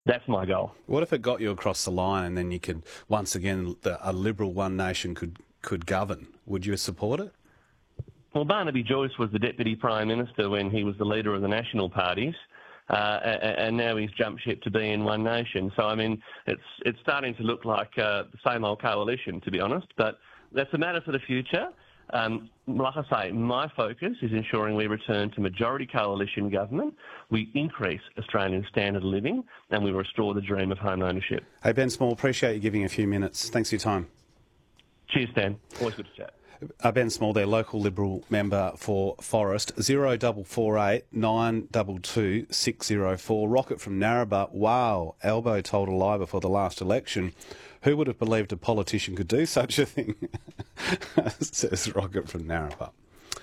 That's my goal. What if it got you across the line and then you could, once again, a Liberal One Nation could govern? Would you support it? Well, Barnaby Joyce was the Deputy Prime Minister when he was the leader of the national parties, and now he's jumped ship to be in One Nation. So, I mean, it's starting to look like the same old coalition, to be honest, but that's a matter for the future. Like I say, my focus is ensuring we return to majority coalition government, we increase Australian standard of living, and we restore the dream of home ownership. Hey, Ben Small, appreciate you giving a few minutes. Thanks for your time. Cheers, Stan. Always good to chat. Ben Small, their local Liberal member for Forest, 0448 922 604. Rocket from Narrabah. Wow, Albo told a lie before the last election. Who would have believed a politician could do such a thing? Says Rocket from Narrabah.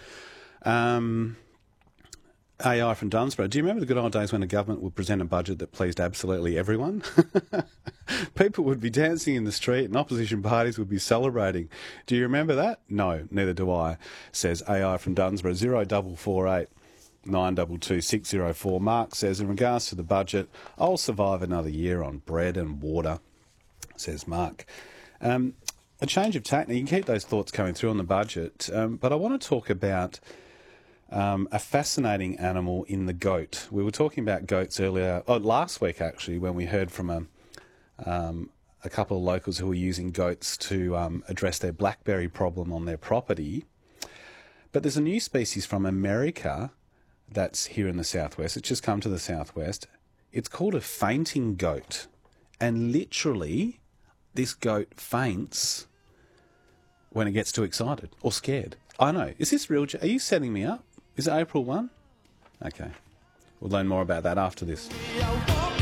AI from Dunsborough. Do you remember the good old days when the government would present a budget that pleased absolutely everyone? People would be dancing in the street and opposition parties would be celebrating. Do you remember that? No, neither do I, says AI from Dunsborough. 0448 922 604. Mark says, in regards to the budget, I'll survive another year on bread and water, says Mark. A change of tack. Now, you can keep those thoughts coming through on the budget, but I want to talk about a fascinating animal in the goat. We were talking about goats earlier, last week actually, when we heard from a couple of locals who were using goats to address their blackberry problem on their property. But there's a new species from America that's here in the southwest. It's just come to the southwest. It's called a fainting goat. And literally, this goat faints when it gets too excited or scared. I know. Is this real? Are you setting me up? Is it April 1? Okay. We'll learn more about that after this.